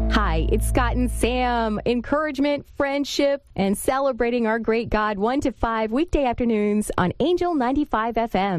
Hi, it's Scott and Sam. Encouragement, friendship, and celebrating our great God 1 to 5 weekday afternoons on Angel 95 FM.